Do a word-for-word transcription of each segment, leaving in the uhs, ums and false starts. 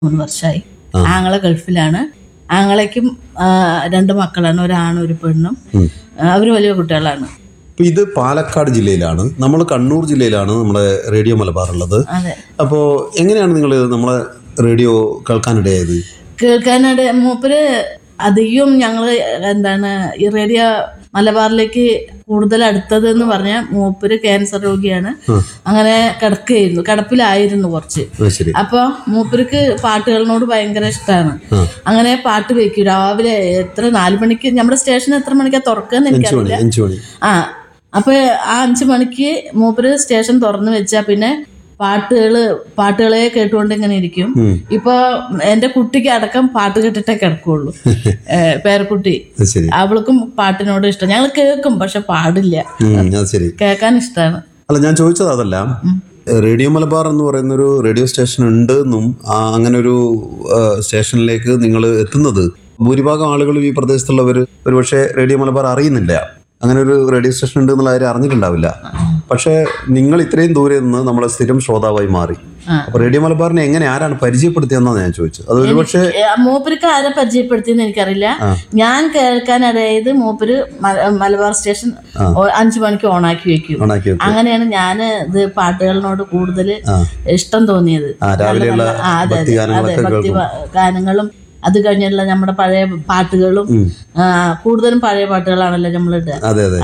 മൂന്ന് വർഷമായി. ആങ്ങളെ ഗൾഫിലാണ്. ആങ്ങളയ്ക്കും രണ്ട് മക്കളാണ്, ഒരാണും ഒരു പെണ്ണും. അവർ വലിയ കുട്ടികളാണ്. ഇപ്പൊ ഇത് പാലക്കാട് ജില്ലയിലാണ്, നമ്മൾ കണ്ണൂർ ജില്ലയിലാണ് നമ്മുടെ റേഡിയോ മലബാർ ഉള്ളത്. അപ്പോൾ എങ്ങനെയാണ് നിങ്ങൾ നമ്മളെ റേഡിയോ കേൾക്കാനിടയായത്? കേൾക്കാനിട മൂപ്പര് അധികം ഞങ്ങള് എന്താണ് ഈ റേഡിയോ മലബാറിലേക്ക് കൂടുതൽ അടുത്തത് എന്ന് പറഞ്ഞാൽ മൂപ്പര് ക്യാൻസർ രോഗിയാണ്. അങ്ങനെ കിടക്കുകയായിരുന്നു, കിടപ്പിലായിരുന്നു കുറച്ച്. അപ്പൊ മൂപ്പർക്ക് പാട്ടുകളിനോട് ഭയങ്കര ഇഷ്ടമാണ്. അങ്ങനെ പാട്ട് വെക്കും രാവിലെ. എത്ര നാല് മണിക്ക് നമ്മുടെ സ്റ്റേഷൻ എത്ര മണിക്കാ തുറക്കുക എനിക്കറിയില്ല. ആ അപ്പൊ ആ അഞ്ചു മണിക്ക് മൂപ്പര് സ്റ്റേഷൻ തുറന്നു വെച്ചാ പിന്നെ പാട്ടുകള് പാട്ടുകളെ കേട്ടുകൊണ്ട് ഇങ്ങനെ ഇരിക്കും. ഇപ്പൊ എന്റെ കുട്ടിക്ക് അടക്കം പാട്ട് കേട്ടിട്ടേ കിടക്കുള്ളൂ. പേരക്കുട്ടി, അവൾക്കും പാട്ടിനോട് ഇഷ്ടം. ഞങ്ങൾ കേൾക്കും, പക്ഷെ പാടില്ല. കേൾക്കാൻ ഇഷ്ടമാണ്. അല്ല, ഞാൻ ചോദിച്ചത് അതല്ല. റേഡിയോ മലബാർ എന്ന് പറയുന്ന ഒരു റേഡിയോ സ്റ്റേഷൻ ഉണ്ട് എന്നും അങ്ങനെ ഒരു സ്റ്റേഷനിലേക്ക് നിങ്ങൾ എത്തുന്നത് ഭൂരിഭാഗം ആളുകളും ഈ പ്രദേശത്തുള്ളവർ ഒരുപക്ഷെ റേഡിയോ മലബാർ അറിയുന്നില്ല. അങ്ങനെ ഒരു റേഡിയോ സ്റ്റേഷൻ ഉണ്ട് എന്നുള്ള കാര്യം അറിഞ്ഞിട്ടുണ്ടാവില്ല. പക്ഷെ നിങ്ങൾ ഇത്രയും ദൂരെ നിന്ന് നമ്മളെ സ്ഥിരം ശ്രോതാവായി മാറി. അപ്പൊ റേഡിയോ മലബാറിനെ എങ്ങനെ ആരാണ് പരിചയപ്പെടുത്തിയെന്നാണ് ഞാൻ ചോദിച്ചത്. അത് ഒരുപക്ഷെ മൂപ്പർക്ക് ആരെ പരിചയപ്പെടുത്തിയെന്ന് എനിക്കറിയില്ല. ഞാൻ കേൾക്കാനിടയത് മൂപ്പര് മലബാർ സ്റ്റേഷൻ അഞ്ചു മണിക്ക് ഓണാക്കി വെക്കും. അങ്ങനെയാണ് ഞാൻ ഇത് പാട്ടുകളിനോട് കൂടുതൽ ഇഷ്ടം തോന്നിയത്. അതെ അതെ, ഭക്തി ഗാനങ്ങളും അത് കഴിഞ്ഞുള്ള നമ്മുടെ പഴയ പാട്ടുകളും കൂടുതലും പഴയ പാട്ടുകളാണല്ലോ നമ്മളിട്ട്.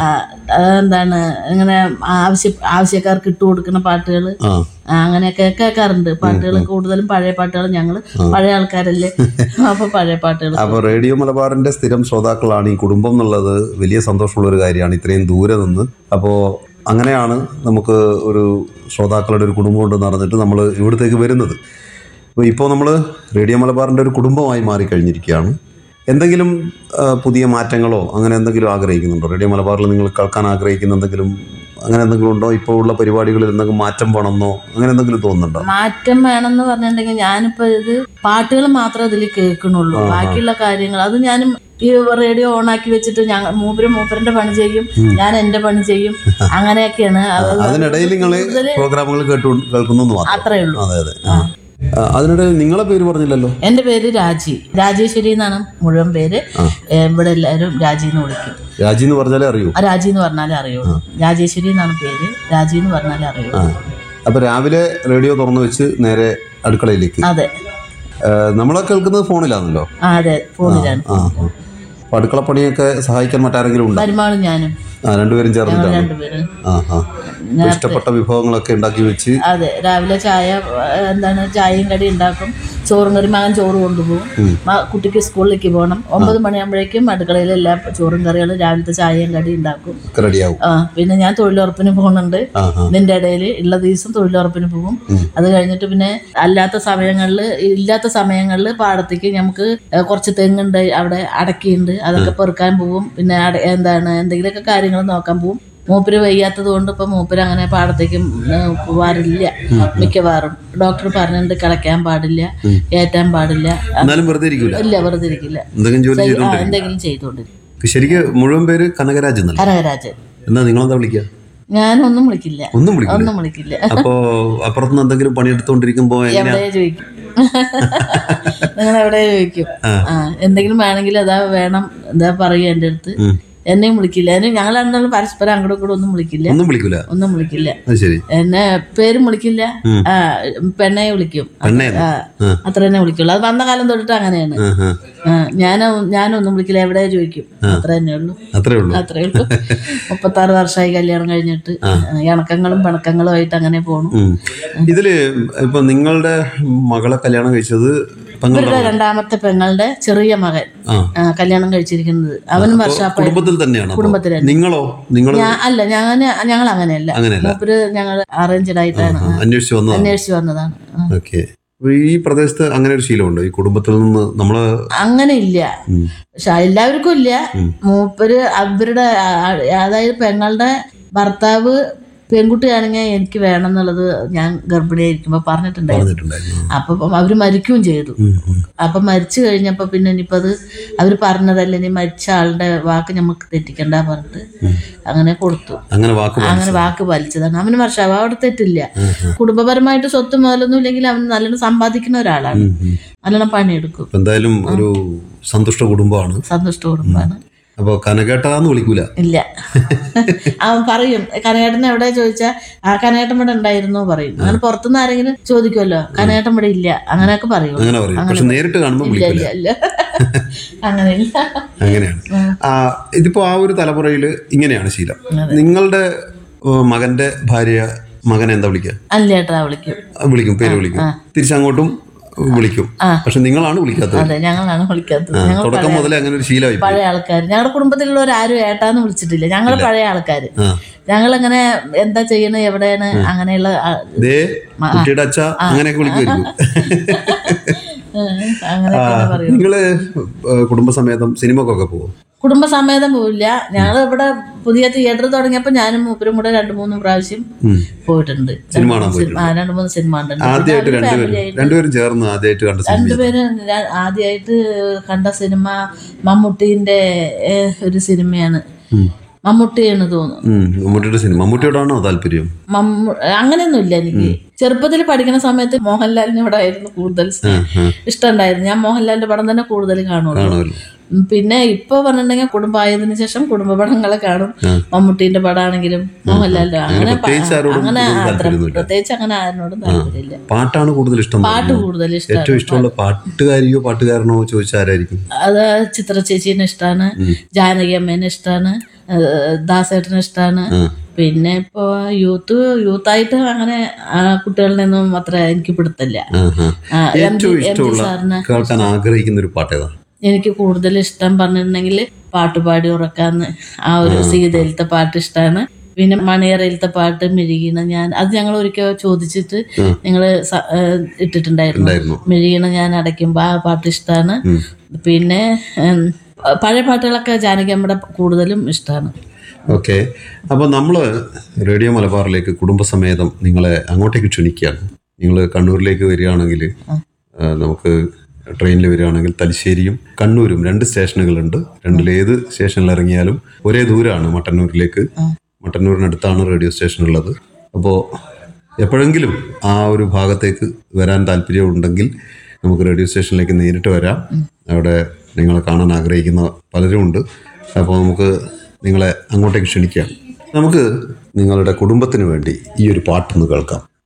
എന്താണ് ഇങ്ങനെ ആവശ്യ ആവശ്യക്കാർക്ക് ഇട്ടു കൊടുക്കുന്ന പാട്ടുകൾ അങ്ങനെയൊക്കെ കേൾക്കാറുണ്ട്. പാട്ടുകൾ കൂടുതലും പഴയ പാട്ടുകൾ. ഞങ്ങള് പഴയ ആൾക്കാരല്ലേ, അപ്പൊ പഴയ പാട്ടുകൾ. അപ്പൊ റേഡിയോ മലബാറിന്റെ സ്ഥിരം ശ്രോതാക്കളാണ് ഈ കുടുംബം എന്നുള്ളത് വലിയ സന്തോഷമുള്ള ഒരു കാര്യമാണ്, ഇത്രയും ദൂരെ നിന്ന്. അപ്പോ അങ്ങനെയാണ് നമുക്ക് ഒരു ശ്രോതാക്കളുടെ ഒരു കുടുംബം ഉണ്ടെന്ന് പറഞ്ഞിട്ട് നമ്മൾ ഇവിടത്തേക്ക് വരുന്നത്. അപ്പോൾ ഇപ്പോൾ നമ്മൾ റേഡിയോ മലബാറിൻ്റെ ഒരു കുടുംബമായി മാറിക്കഴിഞ്ഞിരിക്കുകയാണ്. എന്തെങ്കിലും പുതിയ മാറ്റങ്ങളോ അങ്ങനെ എന്തെങ്കിലും ആഗ്രഹിക്കുന്നുണ്ടോ? റേഡിയോ മലബാറിൽ നിങ്ങൾ കേൾക്കാൻ ആഗ്രഹിക്കുന്ന എന്തെങ്കിലും അങ്ങനെ എന്തെങ്കിലും ഉണ്ടോ? ഇപ്പോൾ ഉള്ള പരിപാടികളിൽ എന്തെങ്കിലും മാറ്റം വേണമെന്നോ അങ്ങനെ എന്തെങ്കിലും തോന്നുന്നുണ്ടോ? മാറ്റം വേണമെന്ന് പറഞ്ഞിട്ടുണ്ടെങ്കിൽ ഞാനിപ്പോൾ ഇത് പാട്ടുകൾ മാത്രമേ ഇതിൽ കേൾക്കണുള്ളൂ. ബാക്കിയുള്ള കാര്യങ്ങൾ അത് ഞാനും ഈ റേഡിയോ ഓണാക്കി വെച്ചിട്ട് ഞങ്ങൾ മൂപ്പര് മൂപ്പരന്റെ പണി ചെയ്യും, ഞാൻ എന്റെ പണി ചെയ്യും. അങ്ങനെയൊക്കെയാണ്. അതിനിടയിൽ നിങ്ങൾ പ്രോഗ്രാമുകൾ കേട്ടു കേൾക്കുന്നു, അത്രേ ഉള്ളൂ. അതെ അതെ. അതിനിടെ നിങ്ങളെ പേര് പറഞ്ഞില്ലല്ലോ. എന്റെ പേര് രാജി, രാജേശ്വരി എന്നാണ് മുഴുവൻ പേര്. ഇവിടെ എല്ലാവരും രാജി എന്ന് വിളിക്കും. രാജി എന്ന് പറഞ്ഞാലേ അറിയൂ? രാജി എന്ന് പറഞ്ഞാലേ അറിയുള്ളൂ. രാജേശ്വരി എന്നാണ് പേര്, രാജി എന്ന് പറഞ്ഞാലേ അറിയുള്ളൂ. അപ്പൊ രാവിലെ റേഡിയോ തുറന്നു വെച്ച് നേരെ അടുക്കളയിലേക്ക്. അതെ, നമ്മളെ കേൾക്കുന്നത് ഫോണിലാണല്ലോ. അതെ, ഫോണിലാണ്. അടുക്കള പണിയൊക്കെ സഹായിക്കാൻ മറ്റാരെങ്കിലും ഉണ്ടോ? വരുമാനം ഞാനും രണ്ടുപേരും ചേർന്നിട്ടാണ്. രണ്ടുപേരും ഇഷ്ടപ്പെട്ട വിഭവങ്ങളൊക്കെ ഉണ്ടാക്കി വെച്ച്. അതെ, രാവിലെ ചായ എന്താണ് ചായയും കടി ഉണ്ടാക്കും. ചോറും കറി, മകൻ ചോറ് കൊണ്ടുപോകും. കുട്ടിക്ക് സ്കൂളിലേക്ക് പോകണം. ഒമ്പത് മണിയാകുമ്പോഴേക്കും അടുക്കളയിൽ എല്ലാ ചോറും കറികളും രാവിലത്തെ ചായയും കടി ഉണ്ടാക്കും. ആ പിന്നെ ഞാൻ തൊഴിലുറപ്പിന് പോകുന്നുണ്ട്. ഇതിന്റെ ഇടയിൽ ഉള്ള ദിവസം തൊഴിലുറപ്പിന് പോകും. അത് കഴിഞ്ഞിട്ട് പിന്നെ അല്ലാത്ത സമയങ്ങളിൽ ഇല്ലാത്ത സമയങ്ങളിൽ പാടത്തേക്ക് നമുക്ക് കുറച്ച് തെങ്ങുണ്ട്, അവിടെ അടക്കിയുണ്ട്, അതൊക്കെ പെറുക്കാൻ പോകും. പിന്നെ എന്താണ് എന്തെങ്കിലുമൊക്കെ കാര്യങ്ങൾ നോക്കാൻ പോകും. മൂപ്പര് വയ്യാത്തത് കൊണ്ട് ഇപ്പൊ മൂപ്പര് അങ്ങനെ പാടത്തേക്ക് പോവാറില്ല മിക്കവാറും. ഡോക്ടർ പറഞ്ഞിട്ടുണ്ട് കിളയ്ക്കാൻ പാടില്ല, കയറ്റാൻ പാടില്ല. ഇല്ല, വെറുതെ ഇരിക്കില്ല, എന്തെങ്കിലും ചെയ്തോണ്ടിരിക്കും. ശരിക്കും മുഴുവൻ പേര് കനകരാജൻ. കനകരാജൻ. എന്നാ നിങ്ങളെന്താ വിളിക്കുക? ഞാനൊന്നും വിളിക്കില്ല, ഒന്നും ഒന്നും വിളിക്കില്ല. അപ്പൊ അപ്പുറത്തുനിന്ന് എന്തെങ്കിലും പണിയെടുത്തോണ്ടിരിക്കുമ്പോ എവിടെയാ ചോദിക്കും, നിങ്ങൾ എവിടെയാ ചോദിക്കും. ആ എന്തെങ്കിലും വേണമെങ്കിൽ അതാ വേണം എന്താ പറയുക എന്റെ അടുത്ത്. എന്നെയും വിളിക്കില്ല. എന്നെ ഞങ്ങൾ രണ്ടാളും പരസ്പരം അങ്ങോട്ടും കൂടെ ഒന്നും വിളിക്കില്ല. ഒന്നും വിളിക്കില്ല ഒന്നും വിളിക്കില്ല എന്നെ പേരും വിളിക്കില്ല. ആ പെണ്ണയെ വിളിക്കും, അത്ര തന്നെ വിളിക്കുള്ളൂ. അത് വന്ന കാലം തൊട്ടിട്ട് അങ്ങനെയാണ്. ഞാനോ ഞാനൊന്നും വിളിക്കില്ല, എവിടെയാ ചോദിക്കും. അത്ര തന്നെ ഉള്ളൂ, അത്രേ ഉള്ളൂ. മുപ്പത്താറ് വർഷമായി കല്യാണം കഴിഞ്ഞിട്ട്. ഇണക്കങ്ങളും പിണക്കങ്ങളും ആയിട്ട് അങ്ങനെ പോണു. ഇതില് ഇപ്പൊ നിങ്ങളുടെ മകളെ കല്യാണം കഴിച്ചത് ഇവരുടെ രണ്ടാമത്തെ പെങ്ങളുടെ ചെറിയ മകൻ കല്യാണം കഴിച്ചിരിക്കുന്നത്. അവനും വർഷാപ്പ് തന്നെയാണ്. കുടുംബത്തിൽ നിങ്ങളോ? അല്ല, ഞാൻ ഞങ്ങൾ അങ്ങനെയല്ല. മൂപ്പര് ഞങ്ങൾ അറേഞ്ച്ഡ് ആയിട്ടാണ് അന്വേഷിച്ചു വന്നതാണ്. ഈ പ്രദേശത്ത് അങ്ങനെ ഒരു ശീലമുണ്ടോ ഈ കുടുംബത്തിൽ നിന്ന്? നമ്മള് അങ്ങനെ ഇല്ല, പക്ഷെ എല്ലാവർക്കും ഇല്ല. മൂപ്പര് അവരുടെ അതായത് പെങ്ങളുടെ ഭർത്താവ് പെൺകുട്ടിയാണെങ്കിൽ എനിക്ക് വേണം എന്നുള്ളത് ഞാൻ ഗർഭിണിയായിരിക്കുമ്പോൾ പറഞ്ഞിട്ടുണ്ടായിരുന്നു. അപ്പം അവർ മരിക്കുകയും ചെയ്തു. അപ്പം മരിച്ചു കഴിഞ്ഞപ്പോൾ പിന്നെ ഇനിയിപ്പോൾ അത് അവർ പറഞ്ഞതല്ല, ഇനി മരിച്ച ആളുടെ വാക്ക് നമുക്ക് തെറ്റിക്കണ്ട പറഞ്ഞിട്ട് അങ്ങനെ കൊടുത്തു. അങ്ങനെ വാക്ക് അങ്ങനെ വാക്ക് പാലിച്ചതാണ്. അവന് വർഷം അവിടെ തെറ്റില്ല. കുടുംബപരമായിട്ട് സ്വത്ത് മുതലൊന്നും ഇല്ലെങ്കിൽ അവൻ നല്ലോണം സമ്പാദിക്കുന്ന ഒരാളാണ്, നല്ലോണം പണിയെടുക്കും. എന്തായാലും ഒരു സന്തുഷ്ട കുടുംബമാണ്. സന്തുഷ്ട കുടുംബമാണ്. അപ്പൊ കനകേട്ടാന്ന് വിളിക്കൂല? ഇല്ല. അവൻ പറയും കനകേട്ടൻ എവിടെ ചോദിച്ചാൽ ആ കനകേട്ടൻ ഇവിടെ ഉണ്ടായിരുന്നു പറയും. അങ്ങനെ പുറത്തുനിന്ന് ആരെങ്കിലും ചോദിക്കുമല്ലോ, കനകേട്ടൻ ഇവിടെ ഇല്ല, അങ്ങനെയൊക്കെ പറയും. അങ്ങനെ പറയും. പക്ഷെ നേരിട്ട് കാണുമ്പോൾ ഇല്ല ഇല്ല ഇല്ല അങ്ങനെയില്ല. അങ്ങനെയാണ്. ഇതിപ്പോ ആ ഒരു തലമുറയില് ഇങ്ങനെയാണ് ശീലം. നിങ്ങളുടെ മകന്റെ ഭാര്യ മകനെ എന്താ വിളിക്കുക? അല്ലേട്ടാ വിളിക്കും. വിളിക്കും, പേര് വിളിക്കും. തിരിച്ചങ്ങോട്ടും വിളിക്കും. പക്ഷെ നിങ്ങളാണ് വിളിക്കാത്തത്. അതെ, ഞങ്ങളാണ് വിളിക്കാത്തത്. തുടക്കം മുതലേ അങ്ങനെ ഒരു ശീലമായി. പഴയ ആൾക്കാർ, ഞങ്ങളുടെ കുടുംബത്തിലുള്ളവർ ആരും ഏട്ടാന്ന് വിളിച്ചിട്ടില്ല. ഞങ്ങള് പഴയ ആൾക്കാര്. ഞങ്ങളങ്ങനെ എന്താ ചെയ്യണേ, എവിടെയാണ്, അങ്ങനെയുള്ള കുട്ടിയുടെ അച്ഛ അങ്ങനെയൊക്കെ വിളിക്കുമായിരിക്കും. അങ്ങനെ നിങ്ങള് കുടുംബസമേതം സിനിമക്കൊക്കെ പോകും? കുടുംബസമേതം പോവില്ല. ഞങ്ങൾ ഇവിടെ പുതിയ തിയേറ്റർ തുടങ്ങിയപ്പോൾ ഞാനും മൂപ്പരും കൂടെ രണ്ടു മൂന്ന് പ്രാവശ്യം പോയിട്ടുണ്ട്. രണ്ടു മൂന്ന് സിനിമ രണ്ടുപേരും ചേർന്ന് ആദ്യമായിട്ട് കണ്ട രണ്ടുപേരും ആദ്യമായിട്ട് കണ്ട സിനിമ മമ്മൂട്ടിന്റെ ഒരു സിനിമയാണ്. മമ്മൂട്ടിയാണ് തോന്നുന്നു. മമ്മൂട്ടിയുടെ സിനിമ. മമ്മൂട്ടിയോടാണോ താല്പര്യം? അങ്ങനെയൊന്നും ഇല്ല. എനിക്ക് ചെറുപ്പത്തിൽ പഠിക്കുന്ന സമയത്ത് മോഹൻലാലിനോട് ആയിരുന്നു കൂടുതൽ ഇഷ്ടം ഉണ്ടായിരുന്നു. ഞാൻ മോഹൻലാലിന്റെ പടം തന്നെ കൂടുതൽ കാണുള്ളൂ. പിന്നെ ഇപ്പൊ പറഞ്ഞിട്ടുണ്ടെങ്കിൽ കുടുംബമായതിനു ശേഷം കുടുംബ പടങ്ങളെ കാണും. മമ്മൂട്ടിന്റെ പടമാണെങ്കിലും മോഹൻലാലിന്റെ അങ്ങനെ അങ്ങനെ പ്രത്യേകിച്ച് അങ്ങനെ ആരോടും താല്പര്യമില്ല. പാട്ടാണ് കൂടുതൽ ഇഷ്ടം. പാട്ട് കൂടുതൽ ഇഷ്ടം. ഏറ്റവും ഇഷ്ടമുള്ള പാട്ടുകാരിയോ പാട്ടുകാരനോ ചോദിച്ചാരായിരിക്കും? അത് ചിത്ര ചേച്ചീനെ ഇഷ്ടമാണ്, ജാനകി അമ്മേനെ ഇഷ്ടമാണ്, ദാസേട്ടനെ ഇഷ്ടമാണ്. പിന്നെ ഇപ്പൊ യൂത്ത് യൂത്തായിട്ട് അങ്ങനെ കുട്ടികളിൽ അത്ര എനിക്ക് പിടുത്തില്ല. കേൾക്കാൻ ആഗ്രഹിക്കുന്ന ഒരു പാട്ട് ഏതാ? എനിക്ക് കൂടുതൽ ഇഷ്ടം പറഞ്ഞിട്ടുണ്ടെങ്കിൽ പാട്ടുപാടി ഉറക്കാന്ന് ആ ഒരു സീതയിലത്തെ പാട്ട് ഇഷ്ടമാണ്. പിന്നെ മണിയറയിലത്തെ പാട്ട് മിഴിയണ ഞാൻ, അത് ഞങ്ങൾ ഒരിക്കൽ ചോദിച്ചിട്ട് നിങ്ങള് ഇട്ടിട്ടുണ്ടായിരുന്നു. മിഴിയണ ഞാൻ അടയ്ക്കുമ്പോ ആ പാട്ട് ഇഷ്ടമാണ്. പിന്നെ പഴയ പാട്ടുകളൊക്കെ ജാനകി അമ്മയുടെ കൂടുതലും ഇഷ്ടമാണ്. ഓക്കെ. അപ്പൊ നമ്മള് റേഡിയോ മലബാറിലേക്ക് കുടുംബസമേതം നിങ്ങളെ അങ്ങോട്ടേക്ക് ക്ഷണിക്കുകയാണ്. നിങ്ങൾ കണ്ണൂരിലേക്ക് വരികയാണെങ്കിൽ, നമുക്ക് ട്രെയിനിൽ വരികയാണെങ്കിൽ തലശ്ശേരിയും കണ്ണൂരും രണ്ട് സ്റ്റേഷനുകളുണ്ട്. രണ്ടിലേത് സ്റ്റേഷനിൽ ഇറങ്ങിയാലും ഒരേ ദൂരമാണ് മട്ടന്നൂരിലേക്ക്. മട്ടന്നൂരിനടുത്താണ് റേഡിയോ സ്റ്റേഷൻ ഉള്ളത്. അപ്പോൾ എപ്പോഴെങ്കിലും ആ ഒരു ഭാഗത്തേക്ക് വരാൻ താല്പര്യമുണ്ടെങ്കിൽ നമുക്ക് റേഡിയോ സ്റ്റേഷനിലേക്ക് നേരിട്ട് വരാം. അവിടെ നിങ്ങളെ കാണാൻ ആഗ്രഹിക്കുന്ന പലരും ഉണ്ട്. അപ്പോൾ നമുക്ക് നിങ്ങളെ അങ്ങോട്ടേക്ക് ക്ഷണിക്കാം. നമുക്ക് നിങ്ങളുടെ കുടുംബത്തിന് വേണ്ടി ഈ ഒരു പാട്ടൊന്ന് കേൾക്കാം.